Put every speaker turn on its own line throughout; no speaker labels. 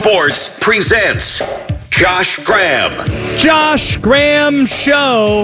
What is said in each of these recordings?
Sports presents Josh Graham.
Josh Graham Show,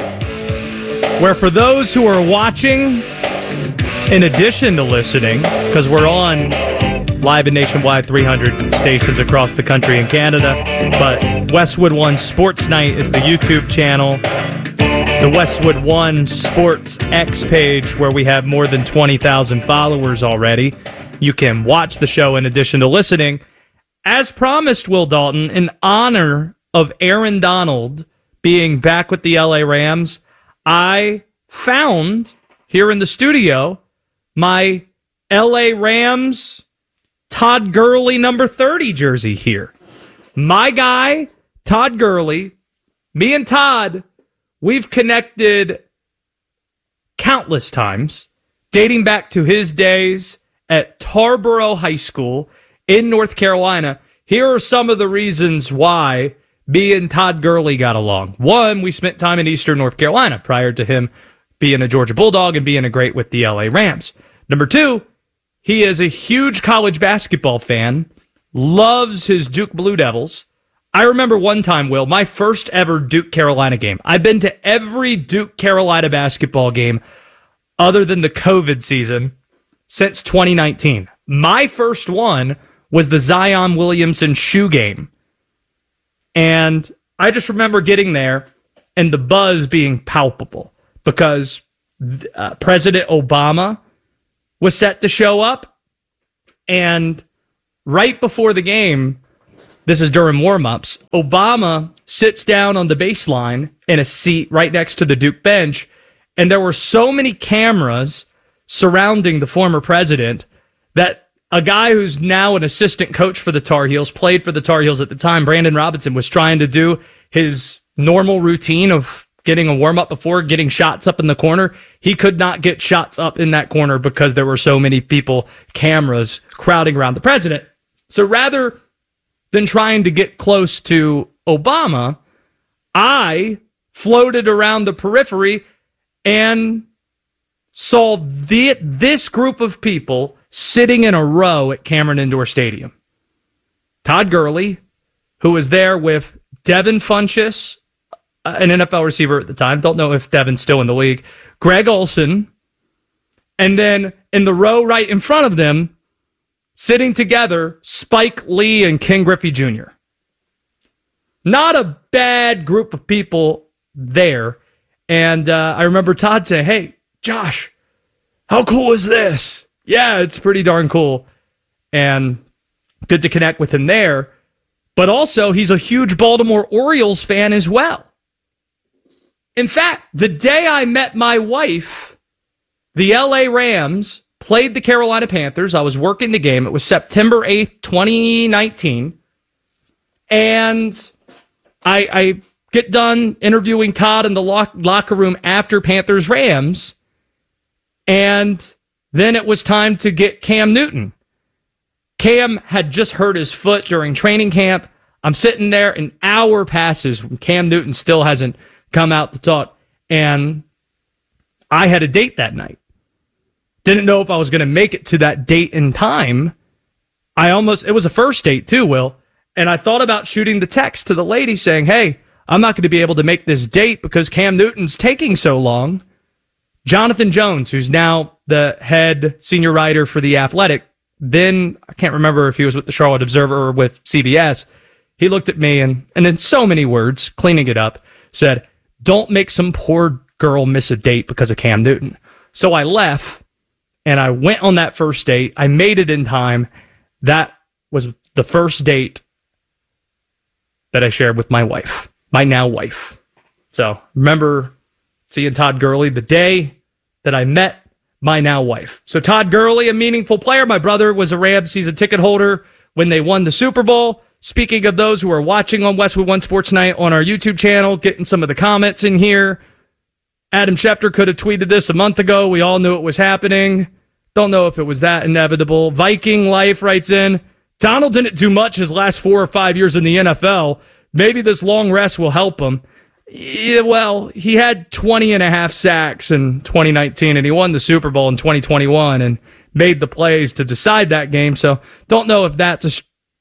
where for those who are watching, in addition to listening, because we're on live and nationwide 300 stations across the country and Canada, but Westwood One Sports Night is the YouTube channel. The Westwood One Sports X page, where we have more than 20,000 followers already. You can watch the show in addition to listening. As promised, Will Dalton, in honor of Aaron Donald being back with the LA Rams, I found here in the studio my LA Rams Todd Gurley number 30 jersey here. My guy, Todd Gurley, me and Todd, we've connected countless times, dating back to his days at Tarboro High School in North Carolina. Here are some of the reasons why me and Todd Gurley got along. One, we spent time in Eastern North Carolina prior to him being a Georgia Bulldog and being a great with the LA Rams. Number two, he is a huge college basketball fan, loves his Duke Blue Devils. I remember one time, Will, my first ever Duke Carolina game. I've been to every Duke Carolina basketball game other than the COVID season since 2019. My first one was the Zion Williamson shoe game. And I just remember getting there and the buzz being palpable because President Obama was set to show up. And right before the game, this is during warm-ups, Obama sits down on the baseline in a seat right next to the Duke bench. And there were so many cameras surrounding the former president that a guy who's now an assistant coach for the Tar Heels, played for the Tar Heels at the time, Brandon Robinson, was trying to do his normal routine of getting a warm-up before getting shots up in the corner. He could not get shots up in that corner because there were so many people, cameras, crowding around the president. So rather than trying to get close to Obama, I floated around the periphery and saw this group of people sitting in a row at Cameron Indoor Stadium. Todd Gurley, who was there with Devin Funchess, an NFL receiver at the time. Don't know if Devin's still in the league. Greg Olsen. And then in the row right in front of them, sitting together, Spike Lee and Ken Griffey Jr. Not a bad group of people there. And I remember Todd saying, "Hey, Josh, how cool is this?" Yeah, it's pretty darn cool. And good to connect with him there. But also, he's a huge Baltimore Orioles fan as well. In fact, the day I met my wife, the LA Rams played the Carolina Panthers. I was working the game. It was September 8th, 2019. And I get done interviewing Todd in the locker room after Panthers Rams. And then it was time to get Cam Newton. Cam had just hurt his foot during training camp. I'm sitting there, an hour passes when Cam Newton still hasn't come out to talk. And I had a date that night. Didn't know if I was going to make it to that date in time. It was a first date too, Will. And I thought about shooting the text to the lady saying, "Hey, I'm not going to be able to make this date because Cam Newton's taking so long." Jonathan Jones, who's now the head senior writer for The Athletic, then I can't remember if he was with the Charlotte Observer or with CBS, he looked at me and in so many words, cleaning it up, said, "Don't make some poor girl miss a date because of Cam Newton." So I left and I went on that first date. I made it in time. That was the first date that I shared with my wife, my now wife. So remember seeing Todd Gurley the day that I met my now wife. So Todd Gurley, a meaningful player. My brother was a Rams season ticket holder when they won the Super Bowl. Speaking of those who are watching on Westwood One Sports Night on our YouTube channel, getting some of the comments in here. Adam Schefter could have tweeted this a month ago. We all knew it was happening. Don't know if it was that inevitable. Viking Life writes in, "Donald didn't do much his last 4 or 5 years in the NFL. Maybe this long rest will help him." Yeah, well, he had 20 and a half sacks in 2019, and he won the Super Bowl in 2021 and made the plays to decide that game. So don't know if that's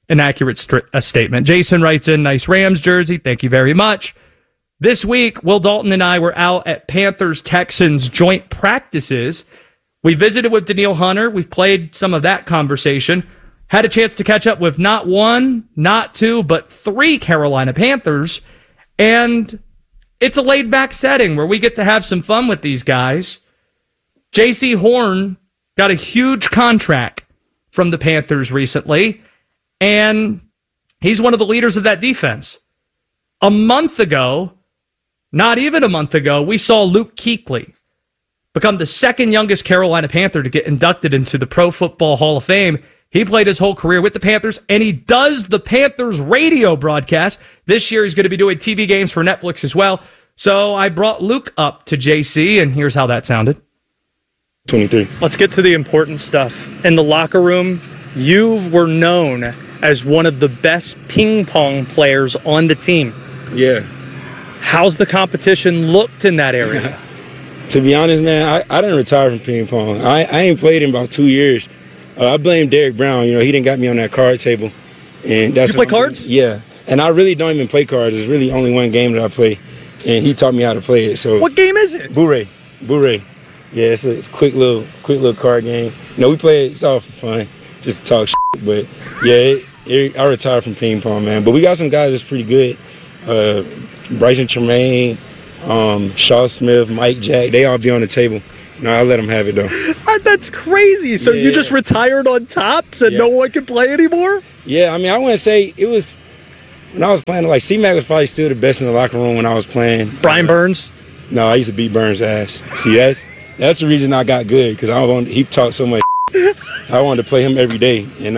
an accurate statement. Jason writes in, nice Rams jersey. Thank you very much. This week, Will Dalton and I were out at Panthers-Texans joint practices. We visited with Danielle Hunter. We've played some of that conversation. Had a chance to catch up with not one, not two, but 3 Carolina Panthers. And it's a laid-back setting where we get to have some fun with these guys. J.C. Horn got a huge contract from the Panthers recently, and he's one of the leaders of that defense. A month ago, not even a month ago, we saw Luke Kuechly become the second youngest Carolina Panther to get inducted into the Pro Football Hall of Fame. He played his whole career with the Panthers, and he does the Panthers radio broadcast. This year, he's going to be doing TV games for Netflix as well. So I brought Luke up to JC, and here's how that sounded.
23.
Let's get to the important stuff. In the locker room, you were known as one of the best ping pong players on the team.
Yeah.
How's the competition looked in that area?
To be honest, man, I didn't retire from ping pong. I ain't played in about 2 years. I blame Derek Brown. You know, he didn't got me on that card table. And that's
you play cards?
Yeah. And I really don't even play cards. There's really only one game that I play, and he taught me how to play it. So
what game is it?
Bourré. Yeah, it's a quick little card game. You know, we play it. It's all for fun, just to talk shit. But yeah, I retired from ping pong, man. But we got some guys that's pretty good. Bryson Tremaine, Shaw Smith, Mike Jack. They all be on the table. No, I let them have it, though.
That's crazy. So you just retired on top, so no one can play anymore?
Yeah, I mean, I wouldn't say it was – when I was playing, like, C-Mac was probably still the best in the locker room when I was playing.
Brian Burns?
No, I used to beat Burns' ass. See, that's the reason I got good, because he talked so much. I wanted to play him every day. And,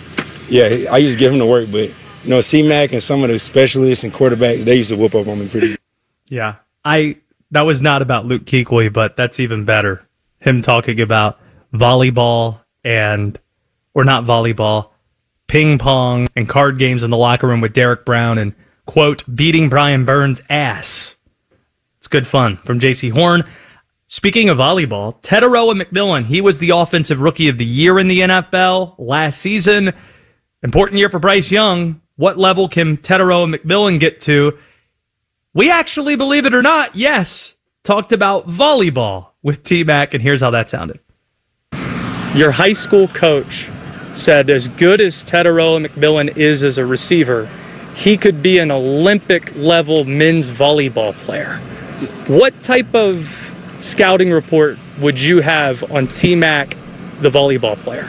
I used to give him the work. But, you know, C-Mac and some of the specialists and quarterbacks, they used to whoop up on me pretty good.
Yeah, that was not about Luke Kuechly, but that's even better. Him talking about volleyball or not volleyball, ping pong and card games in the locker room with Derek Brown and, quote, beating Brian Burns' ass. It's good fun from J.C. Horn. Speaking of volleyball, Tetairoa McMillan, he was the Offensive Rookie of the Year in the NFL last season. Important year for Bryce Young. What level can Tetairoa McMillan get to? We actually, believe it or not, yes, talked about volleyball with T-Mac, and here's how that sounded. Your high school coach said as good as Tetairoa McMillan is as a receiver, he could be an Olympic-level men's volleyball player. What type of scouting report would you have on T-Mac, the volleyball player?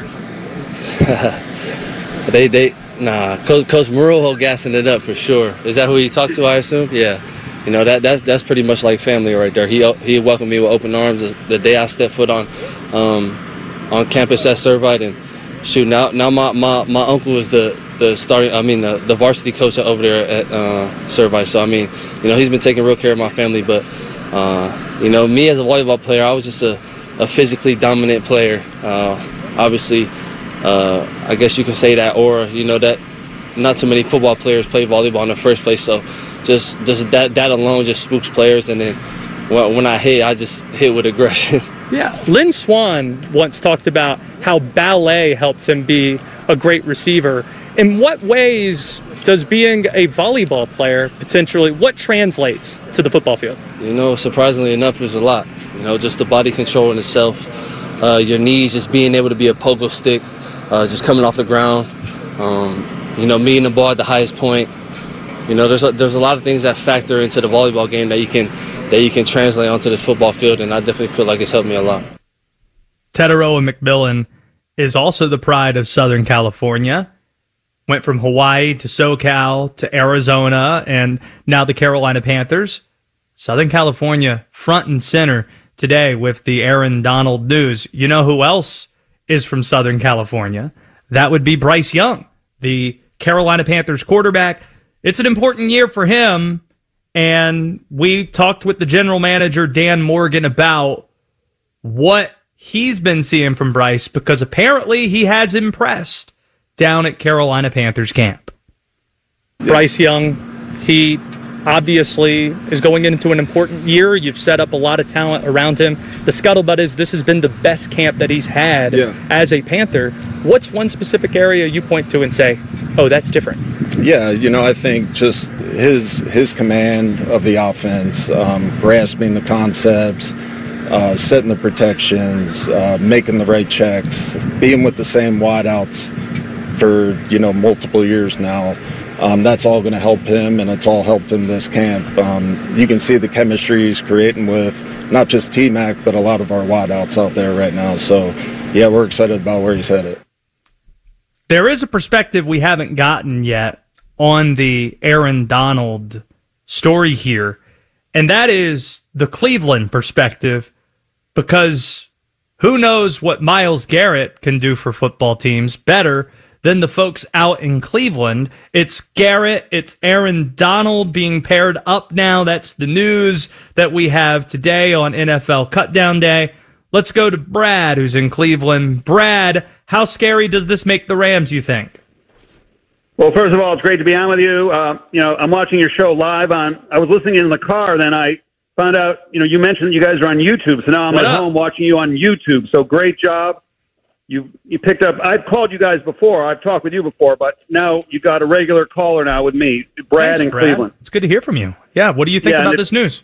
Coach Marujo gassing it up for sure. Is that who you talked to, I assume? Yeah. You know, that's pretty much like family right there. He welcomed me with open arms the day I stepped foot on campus at Servite, and shoot, now my uncle is the varsity coach over there at Servite. So I mean, you know, he's been taking real care of my family. But you know, me as a volleyball player, I was just a physically dominant player. Obviously, I guess you could say that, or you know, that not too many football players play volleyball in the first place. So just that alone just spooks players. And then when I hit, I just hit with aggression.
Yeah. Lynn Swann once talked about how ballet helped him be a great receiver. In what ways does being a volleyball player potentially, what translates to the football field?
You know, surprisingly enough, there's a lot. You know, just the body control in itself, your knees, just being able to be a pogo stick, just coming off the ground, you know, meeting the ball at the highest point. You know, there's a lot of things that factor into the volleyball game that you can translate onto the football field, and I definitely feel like it's helped me a lot.
Tetairoa McMillan is also the pride of Southern California. Went from Hawaii to SoCal to Arizona, and now the Carolina Panthers. Southern California front and center today with the Aaron Donald news. You know who else is from Southern California? That would be Bryce Young, the Carolina Panthers quarterback. It's an important year for him, and we talked with the general manager, Dan Morgan, about what he's been seeing from Bryce, because apparently he has impressed down at Carolina Panthers camp. Bryce Young, he obviously is going into an important year. You've set up a lot of talent around him. The scuttlebutt is this has been the best camp that he's had as a Panther. What's one specific area you point to and say, oh, that's different?
Yeah, I think just his command of the offense, grasping the concepts, setting the protections, making the right checks, being with the same wideouts for, multiple years now. That's all going to help him, and it's all helped him this camp. You can see the chemistry he's creating with not just T-Mac, but a lot of our wideouts out there right now. So, yeah, we're excited about where he's headed.
There is a perspective we haven't gotten yet on the Aaron Donald story here, and that is the Cleveland perspective, because who knows what Myles Garrett can do for football teams better than the folks out in Cleveland. It's Garrett, it's Aaron Donald being paired up now. That's the news that we have today on NFL Cutdown Day. Let's go to Brad, who's in Cleveland. Brad, how scary does this make the Rams, you think?
Well, first of all, it's great to be on with you. I'm watching your show live I was listening in the car, then I found out, you mentioned you guys are on YouTube, so now I'm home watching you on YouTube. So great job. You picked up. I've called you guys before. I've talked with you before, but now you got a regular caller now with me, Brad. Thanks, in Brad. Cleveland.
It's good to hear from you. Yeah, what do you think about this news?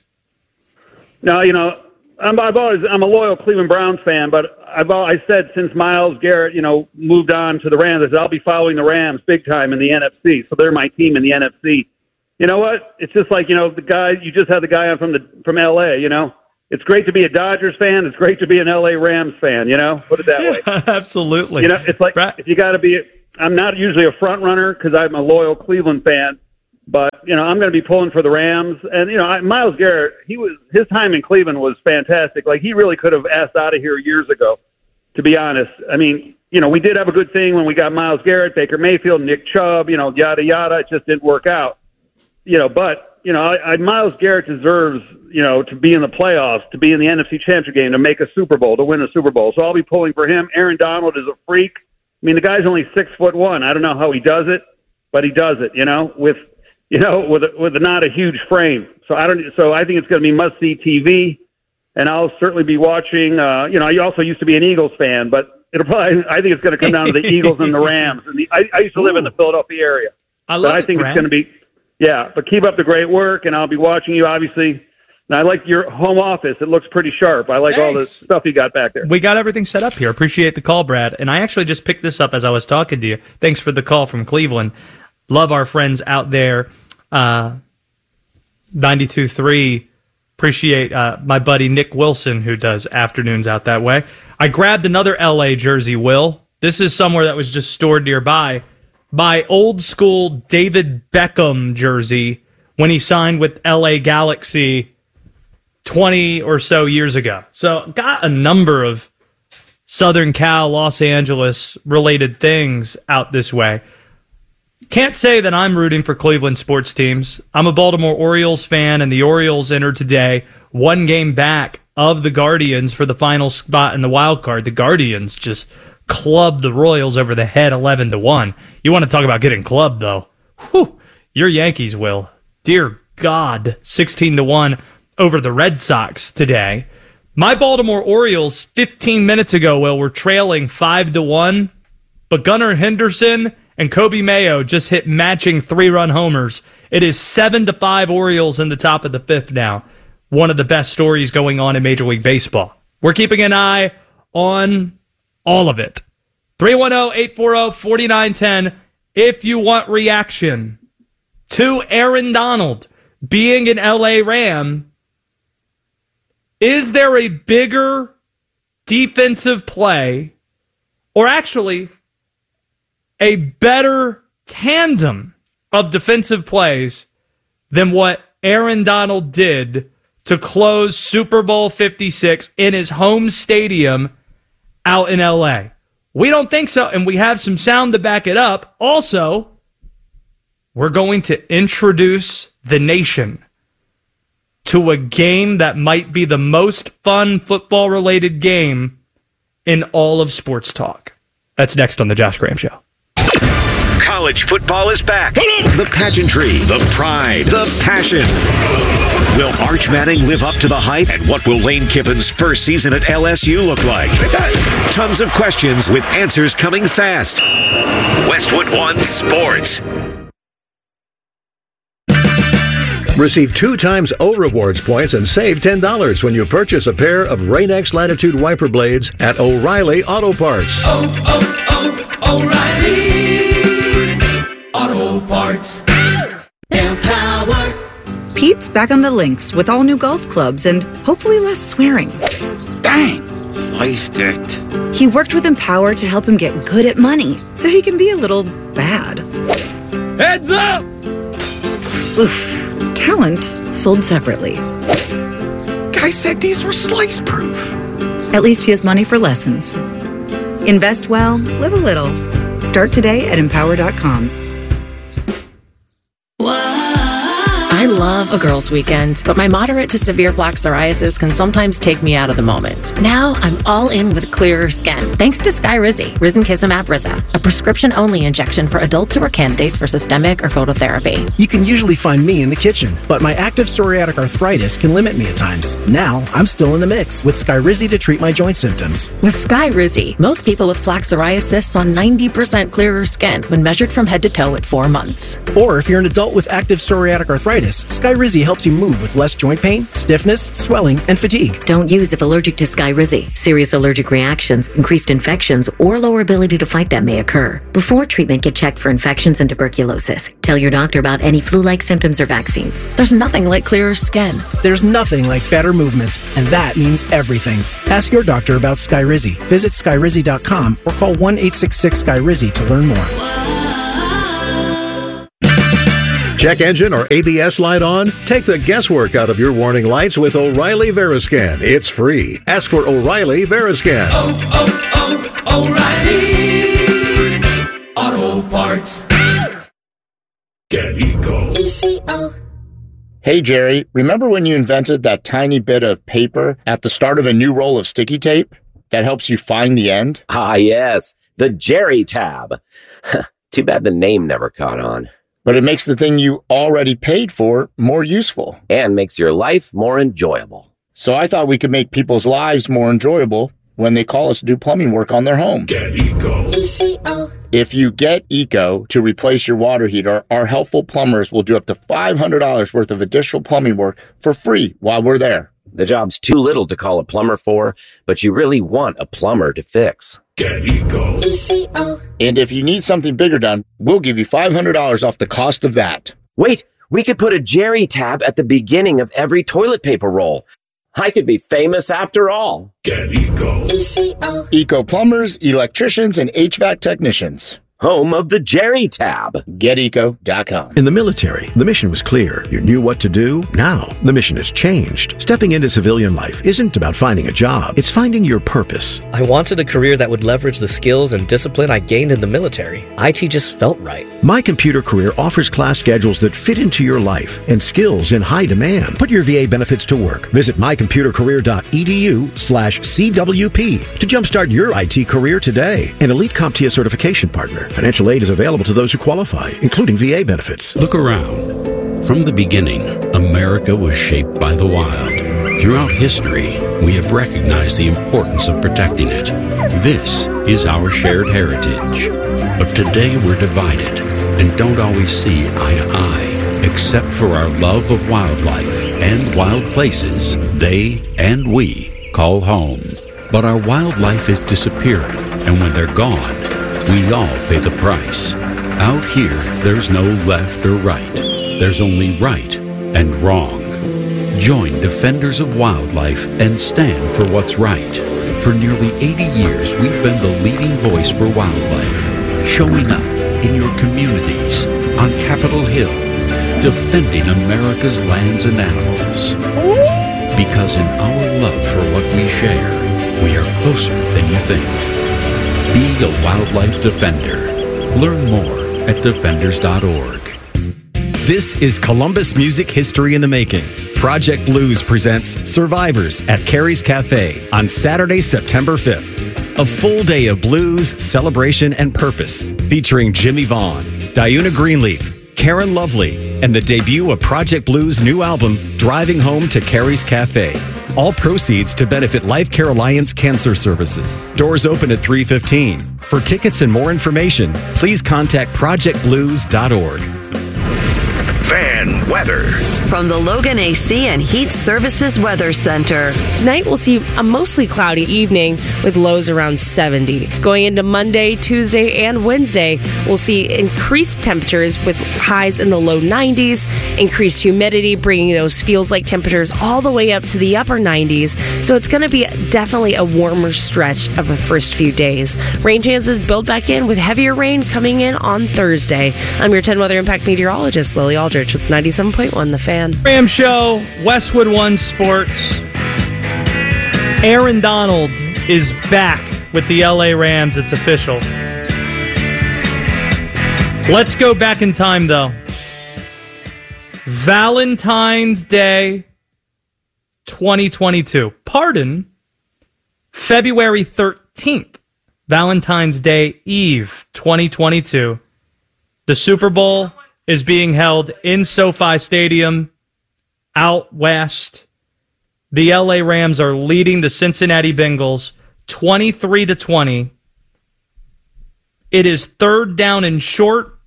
Now, I'm a loyal Cleveland Browns fan, but I said since Myles Garrett, moved on to the Rams, I said I'll be following the Rams big time in the NFC. So they're my team in the NFC. You know what? It's just like, the guy, you just had the guy on from L.A., It's great to be a Dodgers fan. It's great to be an L.A. Rams fan, Put it that way.
Absolutely.
It's like if you got to be – I'm not usually a front runner because I'm a loyal Cleveland fan, but, I'm going to be pulling for the Rams. And, Myles Garrett, his time in Cleveland was fantastic. Like, he really could have asked out of here years ago, to be honest. I mean, we did have a good thing when we got Myles Garrett, Baker Mayfield, Nick Chubb, yada, yada. It just didn't work out. But Myles Garrett deserves, to be in the playoffs, to be in the NFC Championship game, to make a Super Bowl, to win a Super Bowl. So I'll be pulling for him. Aaron Donald is a freak. I mean, the guy's only 6'1". I don't know how he does it, but he does it. With not a huge frame. So I think it's going to be must-see TV, and I'll certainly be watching. I also used to be an Eagles fan, but I think it's going to come down to the Eagles and the Rams. And I used to live in the Philadelphia area. I think it's going to be. Yeah, but keep up the great work, and I'll be watching you, obviously. And I like your home office. It looks pretty sharp. I like all the stuff you got back there.
We got everything set up here. Appreciate the call, Brad. And I actually just picked this up as I was talking to you. Thanks for the call from Cleveland. Love our friends out there. 92.3. Appreciate my buddy Nick Wilson, who does afternoons out that way. I grabbed another L.A. jersey, Will. This is somewhere that was just stored nearby. My old school David Beckham jersey when he signed with LA Galaxy 20 or so years ago. So got a number of Southern Cal, Los Angeles related things out this way. Can't say that I'm rooting for Cleveland sports teams. I'm a Baltimore Orioles fan, and the Orioles entered today one game back of the Guardians for the final spot in the wild card. The Guardians just clubbed the Royals over the head 11-1. You want to talk about getting clubbed, though. Whew, your Yankees will. Dear God, 16-1 over the Red Sox today. My Baltimore Orioles 15 minutes ago, were trailing 5-1, but Gunnar Henderson and Kobe Mayo just hit matching 3-run homers. It is 7-5 Orioles in the top of the fifth now. One of the best stories going on in Major League Baseball. We're keeping an eye on all of it. 310-840-4910 if you want reaction to Aaron Donald being an LA Ram. Is there a bigger defensive play, or actually a better tandem of defensive plays than what Aaron Donald did to close Super Bowl 56 in his home stadium out in LA? We don't think so, and we have some sound to back it up. Also, we're going to introduce the nation to a game that might be the most fun football-related game in all of sports talk. That's next on The Josh Graham Show.
College football is back. The pageantry, the pride, the passion. Will Arch Manning live up to the hype? And what will Lane Kiffin's first season at LSU look like? Tons of questions with answers coming fast. Westwood One Sports.
Receive 2 times O Rewards points and save $10 when you purchase a pair of Rain-X Latitude wiper blades at O'Reilly Auto Parts.
O'Reilly Auto Parts. Empower.
Pete's back on the links with all new golf clubs and hopefully less swearing.
Dang! Sliced it.
He worked with Empower to help him get good at money so he can be a little bad.
Heads up!
Oof. Talent sold separately.
Guy said these were slice proof.
At least he has money for lessons. Invest well, live a little. Start today at Empower.com.
I love a girls' weekend, but my moderate to severe plaque psoriasis can sometimes take me out of the moment. Now I'm all in with clearer skin, thanks to Skyrizi, Risankizumab Riza, a prescription-only injection for adults who are candidates for systemic or phototherapy.
You can usually find me in the kitchen, but my active psoriatic arthritis can limit me at times. Now I'm still in the mix with Skyrizi to treat my joint symptoms.
With Skyrizi, most people with plaque psoriasis saw 90% clearer skin when measured from head to toe at 4 months.
Or if you're an adult with active psoriatic arthritis, Skyrizi helps you move with less joint pain, stiffness, swelling, and fatigue.
Don't use if allergic to Skyrizi. Serious allergic reactions, increased infections, or lower ability to fight them may occur. Before treatment, get checked for infections and tuberculosis. Tell your doctor about any flu-like symptoms or vaccines.
There's nothing like clearer skin.
There's nothing like better movement, and that means everything. Ask your doctor about Skyrizi. Visit Skyrizi.com or call 1-866-SKYRIZI to learn more.
Check engine or ABS light on? Take the guesswork out of your warning lights with O'Reilly Veriscan. It's free. Ask for O'Reilly Veriscan.
O'Reilly Auto Parts. Get Eco.
Hey, Jerry, remember when you invented that tiny bit of paper at the start of a new roll of sticky tape that helps you find the end?
Ah, yes. The Jerry tab. Too bad the name never caught on.
But it makes the thing you already paid for more useful.
And makes your life more enjoyable.
So I thought we could make people's lives more enjoyable when they call us to do plumbing work on their home.
Get Eco.
If you get Eco to replace your water heater, our helpful plumbers will do up to $500 worth of additional plumbing work for free while we're there.
The job's too little to call a plumber for, but you really want a plumber to fix.
Get Eco.
And if you need something bigger done, we'll give you $500 off the cost of that.
Wait, we could put a Jerry tab at the beginning of every toilet paper roll. I could be famous after all.
Get Eco.
Eco plumbers, electricians, and HVAC technicians.
Home of the Jerry tab.
GetEco.com.
In the military, the mission was clear. You knew what to do. Now, the mission has changed. Stepping into civilian life isn't about finding a job. It's finding your purpose.
I wanted a career that would leverage the skills and discipline I gained in the military. IT just felt right.
My Computer Career offers class schedules that fit into your life and skills in high demand. Put your VA benefits to work. Visit mycomputercareer.edu/CWP to jumpstart your IT career today. An elite CompTIA certification partner. Financial aid is available to those who qualify, including VA benefits.
Look around. From the beginning, America was shaped by the wild. Throughout history, we have recognized the importance of protecting it. This is our shared heritage. But today we're divided and don't always see eye to eye, except for our love of wildlife and wild places they and we call home. But our wildlife is disappearing, and when they're gone, we all pay the price. Out here, there's no left or right. There's only right and wrong. Join Defenders of Wildlife and stand for what's right. For nearly 80 years, we've been the leading voice for wildlife, showing up in your communities, on Capitol Hill, defending America's lands and animals. Because in our love for what we share, we are closer than you think. Be a wildlife defender. Learn more at defenders.org.
This is Columbus Music History in the Making. Project Blues presents Survivors at Carrie's Cafe on Saturday, September 5th. A full day of blues, celebration, and purpose featuring Jimmy Vaughn, Diuna Greenleaf, Karen Lovely, and the debut of Project Blue's new album, Driving Home to Carrie's Cafe. All proceeds to benefit Life Care Alliance Cancer Services. Doors open at 3:15. For tickets and more information, please contact projectblues.org.
Fan weather.
From the Logan AC and Heat Services Weather Center.
Tonight we'll see a mostly cloudy evening with lows around 70. Going into Monday, Tuesday, and Wednesday, we'll see increased temperatures with highs in the low 90s, increased humidity, bringing those feels-like temperatures all the way up to the upper 90s. So it's going to be definitely a warmer stretch of the first few days. Rain chances build back in with heavier rain coming in on Thursday. I'm your 10 Weather Impact meteorologist, Lily Aldrich, with 97.1 The Fan.
Ram Show, Westwood One Sports. Aaron Donald is back with the LA Rams. It's official. Let's go back in time, though. Valentine's Day 2022. Pardon, February 13th. Valentine's Day Eve 2022. The Super Bowl is being held in SoFi Stadium out west. The LA Rams are leading the Cincinnati Bengals 23-20. It is third down and short.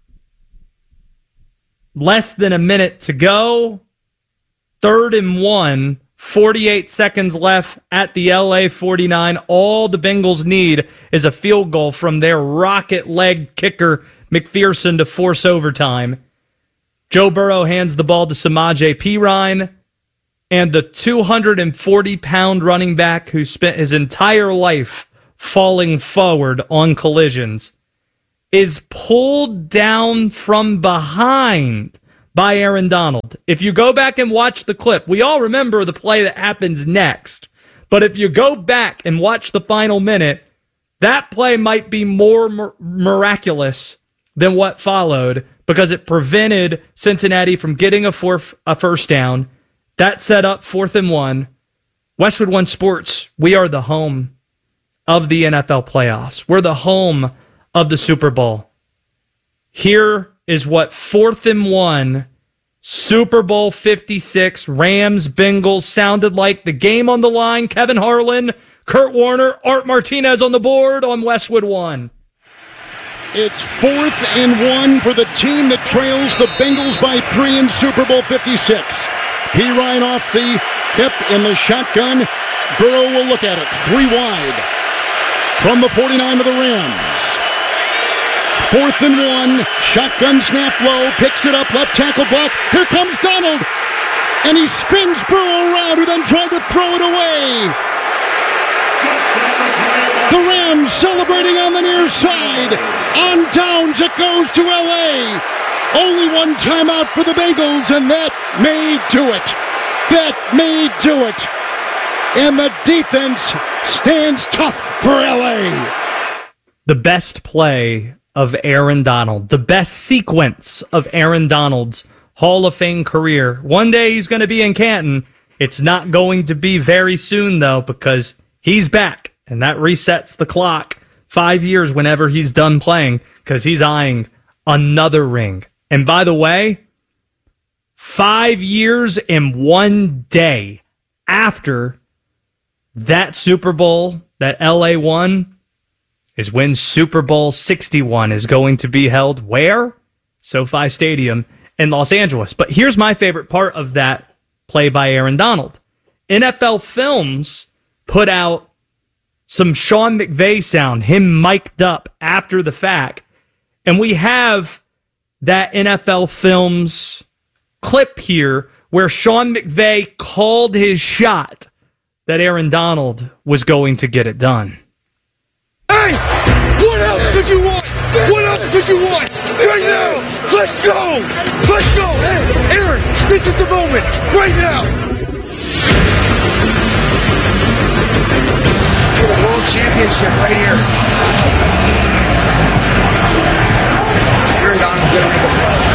Less than a minute to go. 3rd and 1. 48 seconds left at the LA 49. All the Bengals need is a field goal from their rocket-legged kicker, McPherson, to force overtime. Joe Burrow hands the ball to Samaje Perine, and the 240-pound running back who spent his entire life falling forward on collisions is pulled down from behind by Aaron Donald. If you go back and watch the clip, we all remember the play that happens next. But if you go back and watch the final minute, that play might be more miraculous than what followed, because it prevented Cincinnati from getting a first down. That set up 4th and 1. Westwood One Sports, we are the home of the NFL playoffs. We're the home of the Super Bowl. Here is what 4th and 1, Super Bowl 56, Rams-Bengals sounded like. The game on the line. Kevin Harlan, Kurt Warner, Art Martinez on the board on Westwood One.
It's 4th and 1 for the team that trails the Bengals by 3 in Super Bowl 56. Perine off the hip in the shotgun. Burrow will look at it. 3 wide from the 49 of the Rams. 4th and 1. Shotgun snap low. Picks it up. Left tackle block. Here comes Donald. And he spins Burrow around, who then tried to throw it away. The Rams celebrating on the near side. On downs, it goes to L.A. Only one timeout for the Bengals, and that may do it. That may do it. And the defense stands tough for L.A.
The best play of Aaron Donald. The best sequence of Aaron Donald's Hall of Fame career. One day he's going to be in Canton. It's not going to be very soon, though, because he's back. And that resets the clock 5 years whenever he's done playing, because he's eyeing another ring. And by the way, 5 years and 1 day after that Super Bowl that LA won is when Super Bowl 61 is going to be held. Where? SoFi Stadium in Los Angeles. But here's my favorite part of that play by Aaron Donald. NFL Films put out some Sean McVay sound, him mic'd up after the fact. And we have that NFL Films clip here where Sean McVay called his shot that Aaron Donald was going to get it done.
Hey, what else could you want? What else could you want? Right now, let's go. Let's go. Hey, Aaron, this is the moment. Right now. For the world championship right here. Aaron Donald, get on the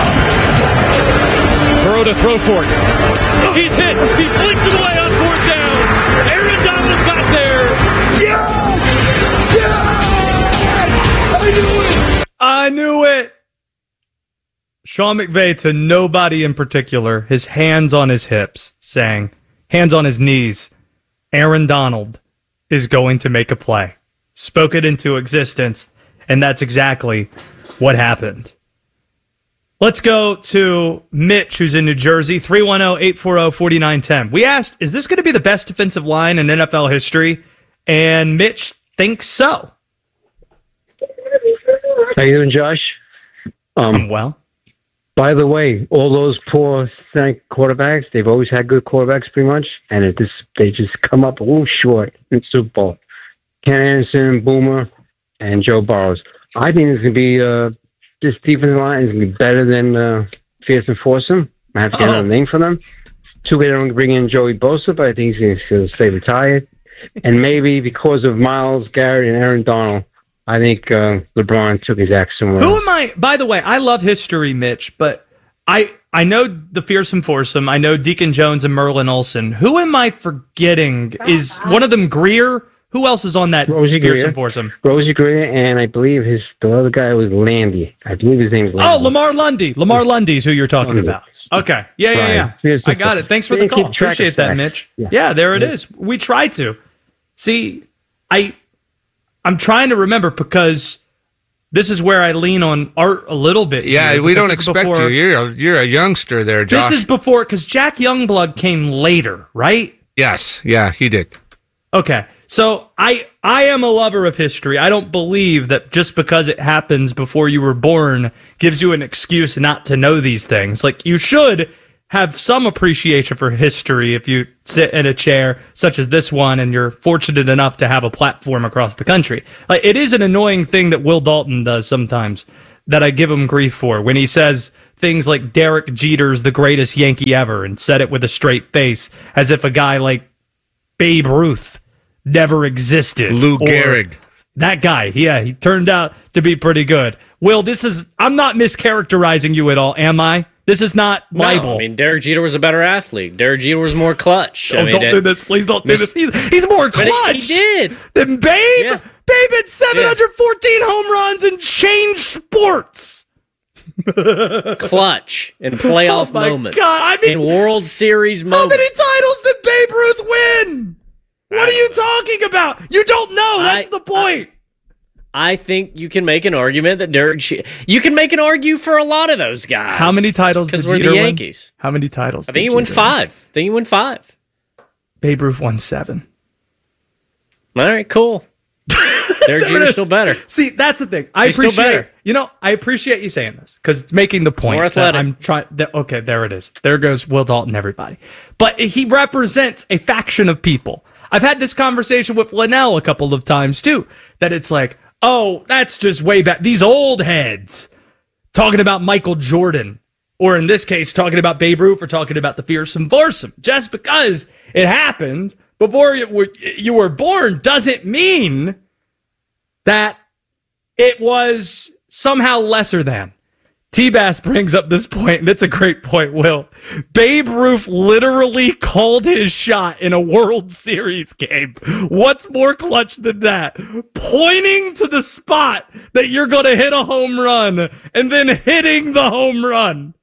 Burrow to throw for it. He's hit. He flicks it away on 4th down. Aaron Donald got there.
Yeah! Yeah! I knew it!
I knew it! Sean McVay to nobody in particular, his hands on his hips, saying, hands on his knees, Aaron Donald is going to make a play. Spoke it into existence, and that's exactly what happened. Let's go to Mitch, who's in New Jersey, 310-840-4910. We asked, is this going to be the best defensive line in NFL history? And Mitch thinks so.
How you doing, Josh?
Well.
By the way, all those poor quarterbacks, they've always had good quarterbacks pretty much, and they just come up a little short in the Super Bowl. Ken Anderson, Boomer, and Joe Burrow. I think it's going to be, this defensive line is going to be better than Fearsome Foursome. I have to get another name for them. Too bad I don't bring in Joey Bosa, but I think he's going to stay retired. And maybe because of Myles Garrett and Aaron Donald, I think LeBron took his axe somewhere.
Who am I? By the way, I love history, Mitch, but I know the Fearsome Foursome. I know Deacon Jones and Merlin Olsen. Who am I forgetting? Is one of them Greer? Who else is on that Fearsome Foursome?
Rosie Greer, and I believe the other guy was Landy. I believe his name is Landy.
Oh, Lamar Lundy. Lamar Lundy is who you're talking about. Okay. Yeah. I got it. Thanks for the call. Appreciate that, Mitch. Yeah, there it is. We try to. See, I'm trying to remember because this is where I lean on Art a little bit.
Yeah, we don't expect you. You're a youngster there, Josh.
This is before, because Jack Youngblood came later, right?
Yes. Yeah, he did.
Okay. So I am a lover of history. I don't believe that just because it happens before you were born gives you an excuse not to know these things. Like, you should have some appreciation for history if you sit in a chair such as this one and you're fortunate enough to have a platform across the country. Like, it is an annoying thing that Will Dalton does sometimes that I give him grief for when he says things like Derek Jeter's the greatest Yankee ever and said it with a straight face as if a guy like Babe Ruth never existed.
Lou Gehrig.
That guy, yeah, he turned out to be pretty good. Will, I'm not mischaracterizing you at all, am I? This is not libel.
No, I mean, Derek Jeter was a better athlete. Derek Jeter was more clutch.
Don't do this. Please don't do this. He's more clutch.
He did.
Than Babe. Yeah. Babe had 714 home runs and changed sports.
Clutch in playoff moments.
God. I mean,
in World Series moments.
How many titles did Babe Ruth win? What are you talking about? You don't know. That's the point.
I think you can make an argument that you can make an argue for a lot of those guys.
How many titles did Jeter win? Because we're the Yankees. How many titles?
I think he won 5.
Babe Ruth won 7.
All right, cool. Derek Jeter's still better.
See, that's the thing. I appreciate you saying this because it's making the point.
More athletic.
I'm trying. Okay, there it is. There goes Will Dalton, everybody. But he represents a faction of people. I've had this conversation with Linnell a couple of times too. That it's like, oh, that's just way back. These old heads talking about Michael Jordan, or in this case, talking about Babe Ruth, or talking about the Fearsome Foursome. Just because it happened before you were born doesn't mean that it was somehow lesser than. T-Bass brings up this point, and it's a great point, Will. Babe Ruth literally called his shot in a World Series game. What's more clutch than that? Pointing to the spot that you're going to hit a home run and then hitting the home run.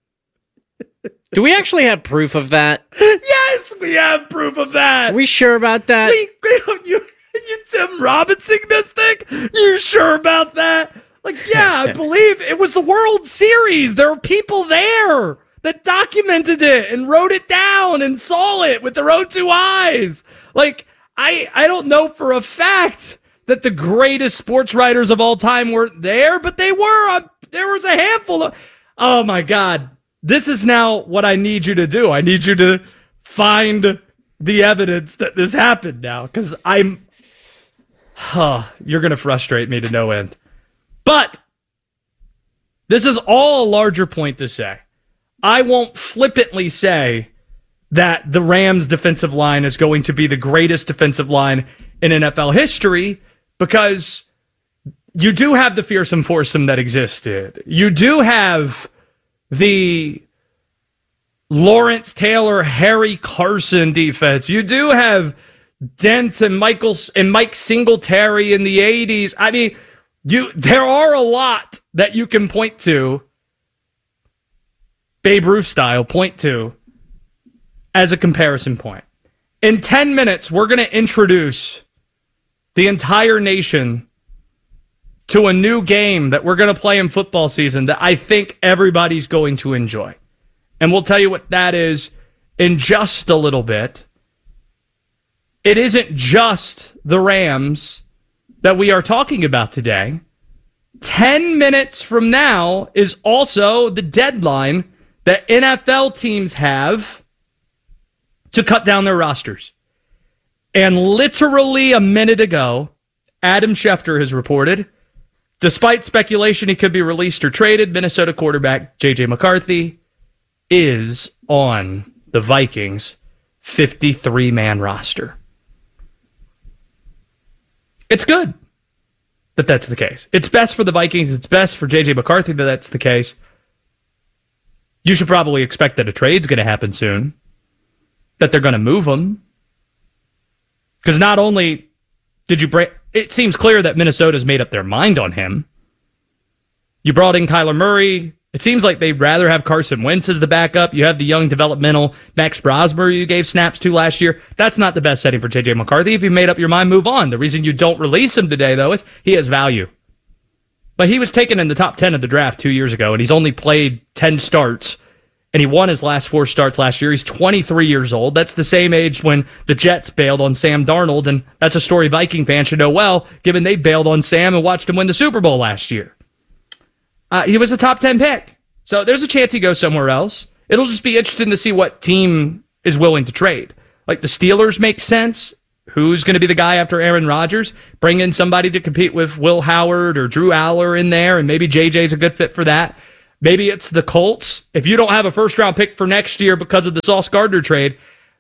Do we actually have proof of that?
Yes, we have proof of that.
Are we sure about that?
You Tim Robinson this thing? You sure about that? Like, yeah, I believe it was the World Series. There were people there that documented it and wrote it down and saw it with their own 2 eyes. Like, I don't know for a fact that the greatest sports writers of all time were there, but they were. There was a handful of... Oh, my God. This is now what I need you to do. I need you to find the evidence that this happened now, because you're going to frustrate me to no end. But this is all a larger point to say. I won't flippantly say that the Rams' defensive line is going to be the greatest defensive line in NFL history, because you do have the Fearsome Foursome that existed. You do have the Lawrence Taylor, Harry Carson defense. You do have Dent and Mike Singletary in the 80s. I mean, there are a lot that you can point to Babe Ruth style, point to as a comparison point. In 10 minutes, we're going to introduce the entire nation to a new game that we're going to play in football season that I think everybody's going to enjoy. And we'll tell you what that is in just a little bit. It isn't just the Rams that we are talking about today. 10 minutes from now is also the deadline that NFL teams have to cut down their rosters. And literally a minute ago, Adam Schefter has reported, despite speculation he could be released or traded, Minnesota quarterback J.J. McCarthy is on the Vikings' 53-man roster. It's good that that's the case. It's best for the Vikings. It's best for J.J. McCarthy that that's the case. You should probably expect that a trade's going to happen soon, that they're going to move him. Because not only did you break... It seems clear that Minnesota's made up their mind on him. You brought in Kyler Murray. It seems like they'd rather have Carson Wentz as the backup. You have the young developmental Max Brosmer you gave snaps to last year. That's not the best setting for J.J. McCarthy. If you made up your mind, move on. The reason you don't release him today, though, is he has value. But he was taken in the top 10 of the draft 2 years ago, and he's only played 10 starts, and he won his last 4 starts last year. He's 23 years old. That's the same age when the Jets bailed on Sam Darnold, and that's a story Viking fans should know well, given they bailed on Sam and watched him win the Super Bowl last year. He was a top 10 pick. So there's a chance he goes somewhere else. It'll just be interesting to see what team is willing to trade. Like the Steelers make sense. Who's going to be the guy after Aaron Rodgers? Bring in somebody to compete with Will Howard or Drew Aller in there, and maybe JJ's a good fit for that. Maybe it's the Colts. If you don't have a first-round pick for next year because of the Sauce Gardner trade,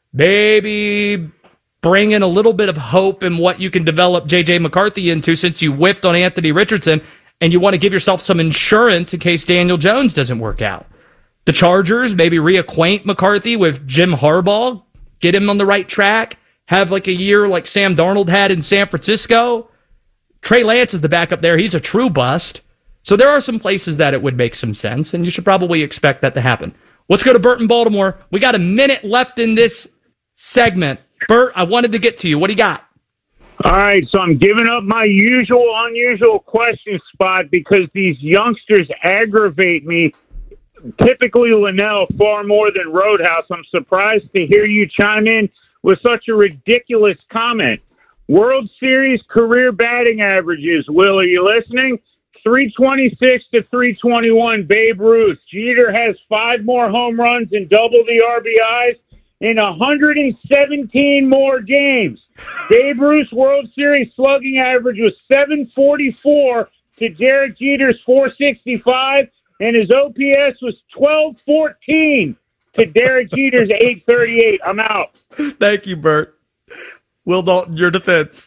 maybe bring in a little bit of hope in what you can develop J.J. McCarthy into since you whiffed on Anthony Richardson, and you want to give yourself some insurance in case Daniel Jones doesn't work out. The Chargers, maybe reacquaint McCarthy with Jim Harbaugh, get him on the right track, have like a year like Sam Darnold had in San Francisco. Trey Lance is the backup there. He's a true bust. So there are some places that it would make some sense, and you should probably expect that to happen. Let's go to Bert in Baltimore. We got a minute left in this segment. Bert, I wanted to get to you. What do you got?
All right, so I'm giving up my unusual question spot because these youngsters aggravate me, typically Linnell, far more than Roadhouse. I'm surprised to hear you chime in with such a ridiculous comment. World Series career batting averages. Will, are you listening? 326 to 321, Babe Ruth. Jeter has 5 more home runs and double the RBIs in 117 more games. Babe Ruth's World Series slugging average was 744 to Derek Jeter's 465, and his OPS was 1214 to Derek Jeter's 838. I'm out.
Thank you, Bert. Will Dalton, your defense.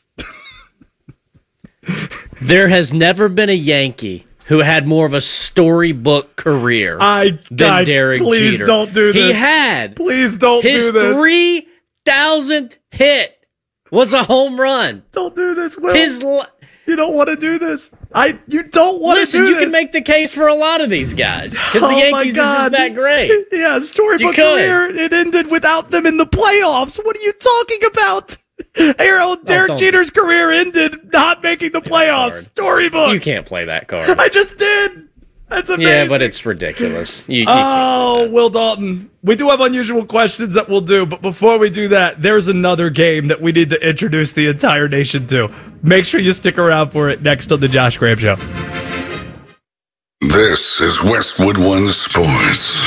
There has never been a Yankee who had more of a storybook career than Derek Jeter.
Please don't do this.
He had.
Please don't do this.
His 3,000th hit was a home run.
Don't do this, Will. You don't want to do this. You don't want to do this.
Listen, you can make the case for a lot of these guys because the Yankees are just that great.
Yeah, storybook career. It ended without them in the playoffs. What are you talking about? Derek Jeter's career ended not making the playoffs. Storybook.
You can't play that card.
I just did. That's amazing.
Yeah, but it's ridiculous. You
Will Dalton. We do have unusual questions that we'll do, but before we do that, there's another game that we need to introduce the entire nation to. Make sure you stick around for it next on The Josh Graham Show.
This is Westwood One Sports.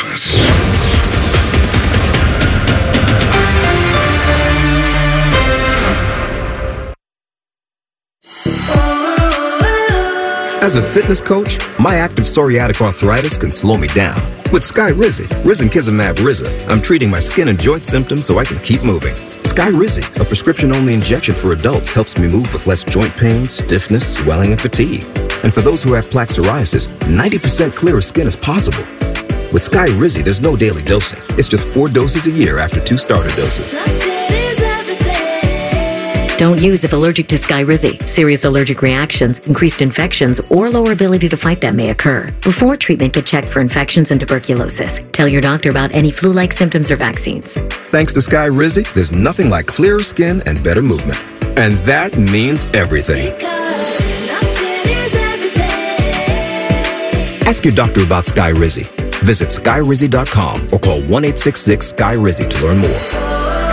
As a fitness coach, my active psoriatic arthritis can slow me down. With Skyrizi, risankizumab Riza, I'm treating my skin and joint symptoms so I can keep moving. Skyrizi, a prescription-only injection for adults, helps me move with less joint pain, stiffness, swelling, and fatigue. And for those who have plaque psoriasis, 90% clearer skin is possible. With Skyrizi, there's no daily dosing. It's just 4 doses a year after 2 starter doses.
Don't use if allergic to Skyrizi. Serious allergic reactions, increased infections, or lower ability to fight them may occur. Before treatment, get checked for infections and tuberculosis. Tell your doctor about any flu-like symptoms or vaccines.
Thanks to Skyrizi, there's nothing like clearer skin and better movement. And that means everything. Ask your doctor about Skyrizi. Visit Skyrizi.com or call 1-866-SKY-RIZZI to learn more.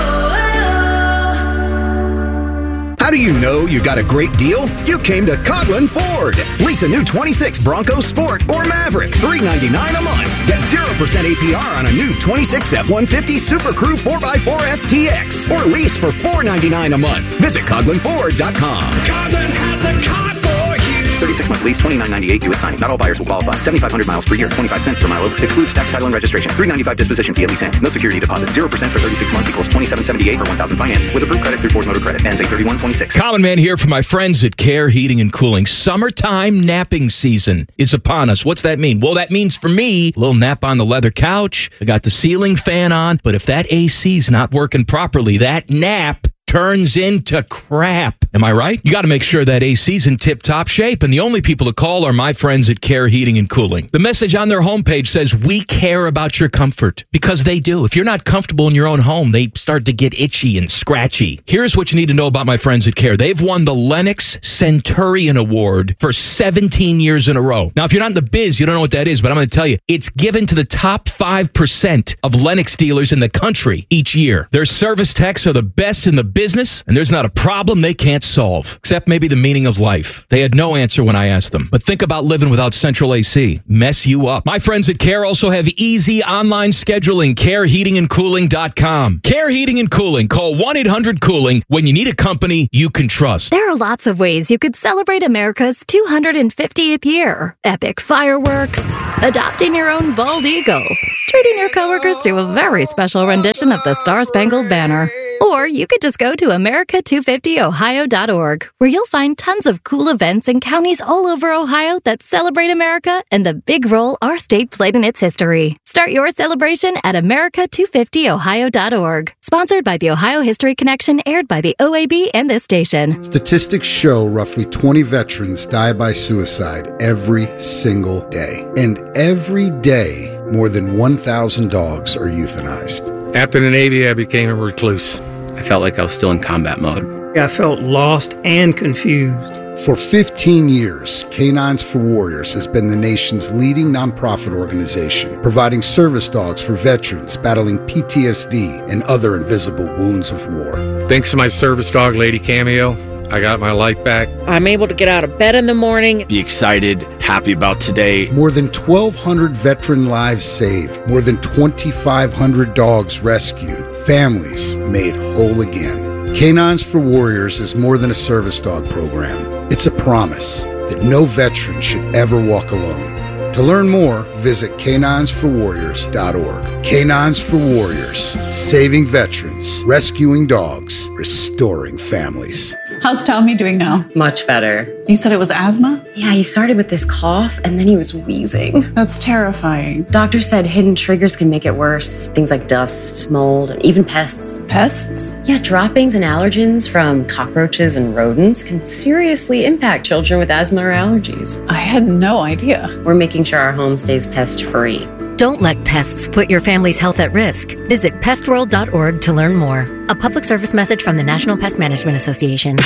How do you know you got a great deal? You came to Coghlan Ford. Lease a new 26 Bronco Sport or Maverick, $399 a month. Get 0% APR on a new 26 F-150 Super Crew 4x4 STX or lease for $499 a month. Visit CoghlanFord.com.
Coghlan has the car for you.
36-month lease, $29.98 due at signing. Not all buyers will qualify. 7,500 miles per year, 25 cents per mile over. Excludes tax, title, and registration. $395 disposition fee at lease end. No security deposit. 0% for 36 months equals $27.78 for 1,000 finance with approved credit through Ford Motor Credit. Ends 8/31/26.
Common Man here for my friends at Care Heating and Cooling. Summertime napping season is upon us. What's that mean? Well, that means for me, a little nap on the leather couch. I got the ceiling fan on, but if that AC's not working properly, that nap turns into crap. Am I right? You got to make sure that AC's in tip-top shape, and the only people to call are my friends at Care Heating and Cooling. The message on their homepage says, we care about your comfort, because they do. If you're not comfortable in your own home, they start to get itchy and scratchy. Here's what you need to know about my friends at Care. They've won the Lennox Centurion Award for 17 years in a row. Now, if you're not in the biz, you don't know what that is, but I'm going to tell you, it's given to the top 5% of Lennox dealers in the country each year. Their service techs are the best in the business, and there's not a problem they can't solve, except maybe the meaning of life. They had no answer when I asked them. But think about living without central AC. Mess you up. My friends at Care also have easy online scheduling. CareHeatingandCooling.com. Care Heating and Cooling. Call 1-800-COOLING when you need a company you can trust.
There are lots of ways you could celebrate America's 250th year. Epic fireworks, adopting your own bald eagle, treating your coworkers to a very special rendition of the Star-Spangled Banner. Or you could just go to America250Ohio.org, where you'll find tons of cool events in counties all over Ohio that celebrate America and the big role our state played in its history. Start your celebration at America250Ohio.org. Sponsored by the Ohio History Connection, aired by the OAB and this station.
Statistics show roughly 20 veterans die by suicide every single day. And every day, more than 1,000 dogs are euthanized.
After the Navy, I became a recluse.
I felt like I was still in combat mode.
I felt lost and confused.
For 15 years, Canines for Warriors has been the nation's leading nonprofit organization, providing service dogs for veterans battling PTSD and other invisible wounds of war.
Thanks to my service dog, Lady Cameo, I got my life back.
I'm able to get out of bed in the morning.
Be excited, happy about today.
More than 1,200 veteran lives saved. More than 2,500 dogs rescued. Families made whole again. Canines for Warriors is more than a service dog program. It's a promise that no veteran should ever walk alone. To learn more, visit caninesforwarriors.org. Canines for Warriors, saving veterans, rescuing dogs, restoring families.
How's Tommy doing now?
Much better.
You said it was asthma?
Yeah, he started with this cough and then he was wheezing.
That's terrifying.
Doctor said hidden triggers can make it worse. Things like dust, mold, and even pests.
Pests?
Yeah, droppings and allergens from cockroaches and rodents can seriously impact children with asthma or allergies.
I had no idea.
We're making sure our home stays pest-free.
Don't let pests put your family's health at risk. Visit pestworld.org to learn more. A public service message from the National Pest Management Association.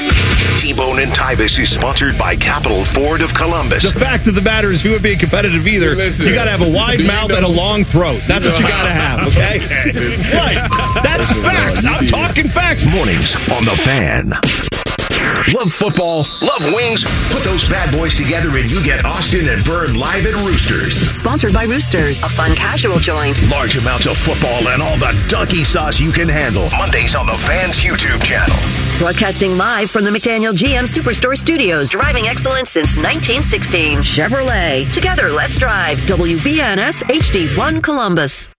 T-Bone and Tybus is sponsored by Capital Ford of Columbus.
The fact of the matter is, if you would be competitive either, you got to have a wide mouth and a long throat. That's what you got to have, okay? Right. That's facts. I'm talking facts.
Mornings on The Fan. Love football? Love wings? Put those bad boys together and you get Austin and Byrne live at Roosters.
Sponsored by Roosters, a fun casual joint.
Large amounts of football and all the donkey sauce you can handle. Mondays on the Fan's YouTube channel.
Broadcasting live from the McDaniel GM Superstore Studios, driving excellence since 1916. Chevrolet. Together, let's drive. WBNS HD1 Columbus.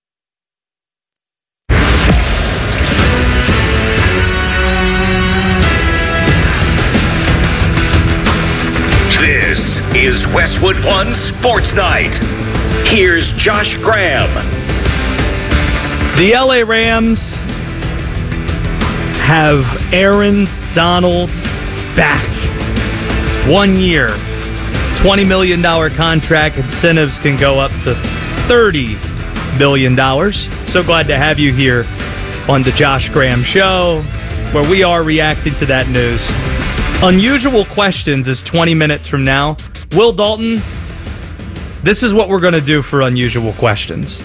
This is Westwood One Sports Night. Here's Josh Graham.
The LA Rams have Aaron Donald back. 1 year, $20 million contract. Incentives can go up to $30 million. So glad to have you here on the Josh Graham Show, where we are reacting to that news. Unusual Questions is 20 minutes from now. Will Dalton, this is what we're going to do for Unusual Questions.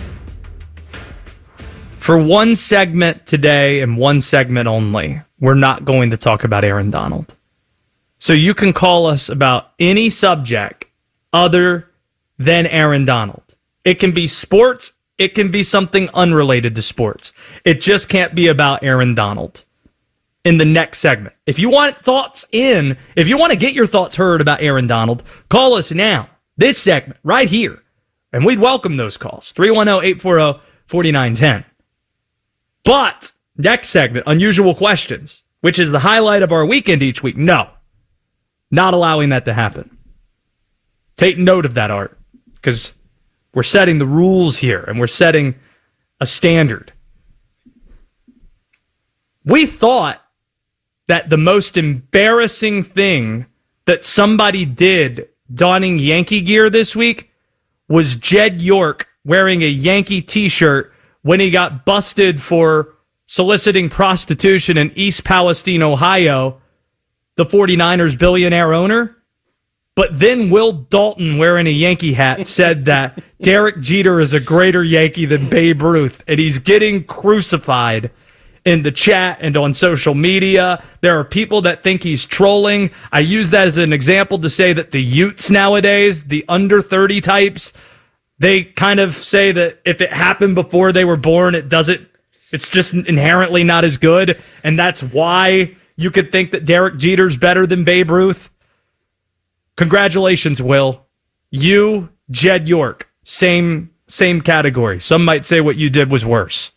For one segment today and one segment only, we're not going to talk about Aaron Donald. So you can call us about any subject other than Aaron Donald. It can be sports. It can be something unrelated to sports. It just can't be about Aaron Donald in the next segment. If you want if you want to get your thoughts heard about Aaron Donald, call us now. This segment right here. And we'd welcome those calls. 310-840-4910. But next segment, Unusual Questions, which is the highlight of our weekend each week. No, not allowing that to happen. Take note of that, Art, because we're setting the rules here and we're setting a standard. We thought that the most embarrassing thing that somebody did donning Yankee gear this week was Jed York wearing a Yankee t-shirt when he got busted for soliciting prostitution in East Palestine, Ohio, the 49ers billionaire owner. But then Will Dalton, wearing a Yankee hat, said that Derek Jeter is a greater Yankee than Babe Ruth, and he's getting crucified in the chat and on social media. There are people that think he's trolling. I use that as an example to say that the Utes nowadays, the under 30 types, they kind of say that if it happened before they were born, it's just inherently not as good. And that's why you could think that Derek Jeter's better than Babe Ruth. Congratulations, Will. You, Jed York, same category. Some might say what you did was worse.